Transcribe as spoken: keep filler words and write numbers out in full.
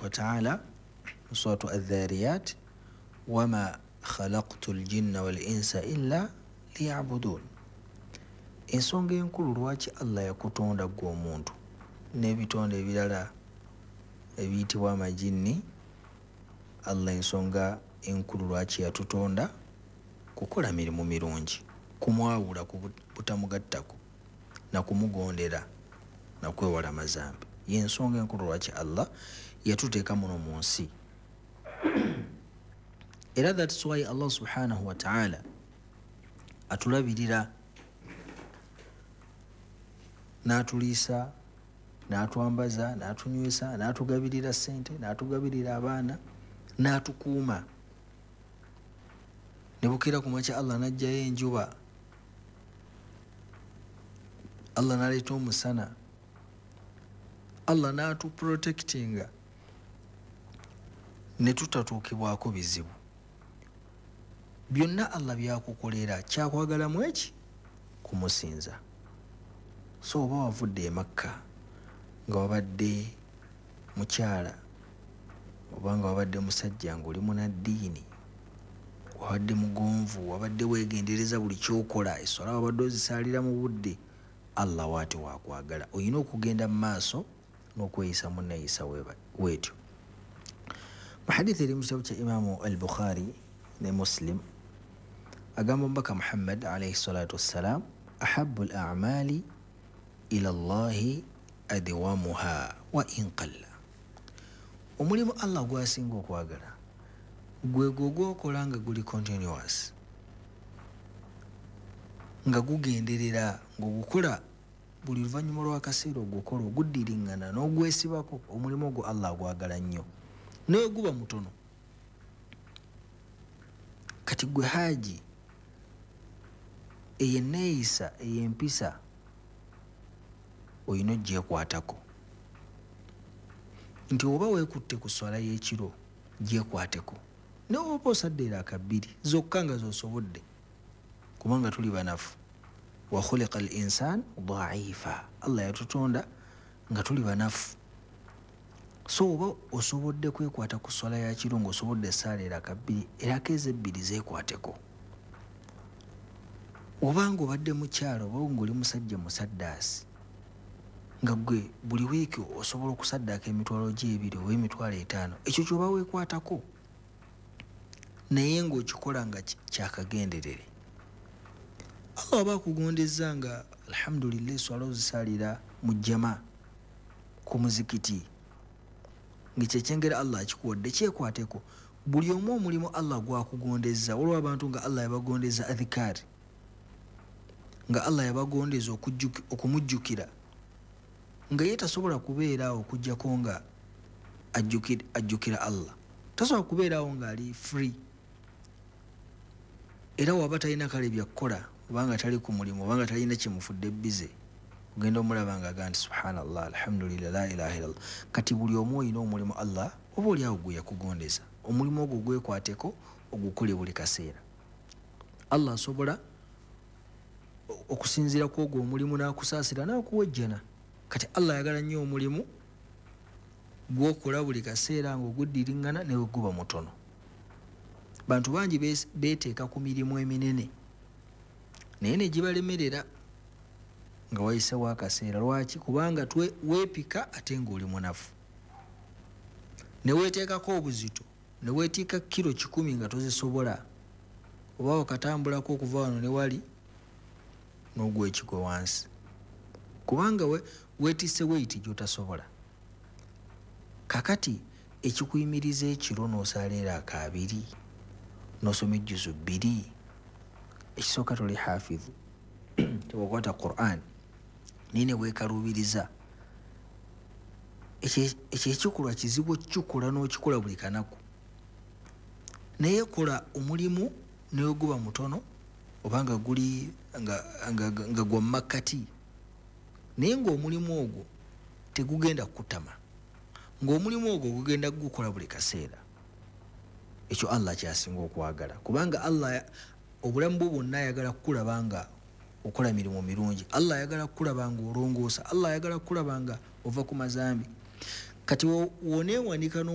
wa ta'ala suratu adh-dhariyat wama khalaqtu al-jinna wal insa illa liya'budun. Ensonga enkulu lwaki Allah yakutonda gwe omuntu n'ebitonde ebirala ebiyitibwa amajinni, Allah ensonga enkulu lwaki yatutonda kukola mirimu mirungi, kumwawula ku butamugattako na kumugondera na kwewala mazambi. Yensonga enkulu lwaki Allah yatuteeka muno mu nsi. Era that's why Allah subhanahu wa ta'ala atulabirira n'atuliisa, n'atwambaza, n'atunywesa, n'atugabirira ssente, n'atugabirira abaana, n'atukuuma. Ne bukira ku makya Allah n'aggyayo enjuba, Allah n'aleeta omusana, Allah n'atuprotectinga ne tutatuukibwako bizibu. Byonna Allah byakukolera, kyakwagalamu eki? Kumusinza. So oba wavudde e Makka nga wabadde mukyala oba nga wabadde musajja ng'oli munaddiini, wabadde mugonvu, wabadde weegendereza buli kyokola, esswala wabadde ozisaalira mu budde, Allah waati waakwagala. Olina okugenda mu maaso n'okweyisa munnayisa weetyo. Mu hadithi eri mu kitabu kya Imaamu al-Bukhari ne Muslim agamba Omubaka Muhammad alayhi salatu wassalam, ahabbu al-a'mali ila Allahi adwamuha wa in qalla. Omulimu Allah gwasinga okwagala gwe gw'okola nga guli continuous, nga gugenderera, ng'ogukola buli luvannyuma lw'akaseera ogukola oguddiringana n'ogwesibako. Omulimu ogwo Allah agwagala nnyo, naye guba mutono. Kati gwe haji eyenneeyisa ey'empisa oyina ogyekwatako, nti oba weekutte ku swala y'ekiro gyekwateko, ne oba osaddeera akabbiri zokka nga z'osobodde, kubanga tuli banafu. Wa khuliqa al-insaan da'ifa, Allah yatutonda nga tuli banafu. So oba osobodde kwekwata ku swala ya kiro ng'osobodde essaalera akabbiri, erako ezebbiri zeekwateko. Oba ng'obadde mukyala oba ng'oli musajja musaddaasi, nga gwe buli wiiki osobola okusaddaaka emitwalo gy'ebiri oba emitwalo etaano, ekyo ky'oba weekwatako, naye ng'okikola nga kyakagenderere. Allah aba akugondezza nga alhamdulillah esswala ozisaalira mu jjama ku muzikiti, ng'ekyekyengera Allah akikuwadde, kyekwateko. Buli omu omulimu Allah gwakugondezza, waliwo abantu nga Allah yabagondeza adhikaari, nga Allah yabagondeza okumujjukira, nga ye tasobola kubeeraawo okuggyako nga ajjukira Allah, tasobola kubeeraawo ng'ali free. Era waba talina kale byakukola, obanga tali ku mulimu, obanga talina kimufudde bize, ogenda omulaba nga aga nti subhanallah alhamdulillah la ilaha illallah. Kati buli omu olina omulimu Allah oba oli awo gwe yakugondeza, omulimu ogwo gwekwateko ogukole buli kaseera. Allah asobola okusinziira ku ogwo omulimu n'akusaasira n'akuwejjana. Kati Allah ayagala nnyo omulimu gwokola buli kaseera ng'oguddiringana ne bwe guba mutono. Bantu bangi beeteeka ku mirimu eminene naye ne gibalemerera nga wayisewo akaseera. Lwaki? Kubanga weepika ate ng'oli munafu, ne weeteekako obuzito, ne weetiika kiro kikumi nga tozisobola, oba wakatambulako okuva wano ne wali n'ogwa ekigwe wansi, kubanga we weetisse weiti gy'otasobola. Kakati ekikuyimiriza ekiro n'osaleera akaabiri, n'osoma ejjuzu bbiri, ekisooka toli hafidhu, tewakwata Qur'an, naye ne weekaluubiriza, ekyo ekikolwa kizibu okukikola n'okikola buli kanaku. Naye kola omulimu naye guba mutono, oba nga guli nga gwa makkati, naye ng'omulimu ogwo tegugenda kutama, ng'omulimu ogwo gugenda gukola buli kaseera. Ekyo Allah kyasinga okwagala, kubanga Allah obulamu bwo bwonna ayagala kukulaba nga okola mirimu mirungi. Allah ayagala kukulaba nga olongoosa, Allah ayagala kukulaba nga ova ku mazambi. Kati woneewanika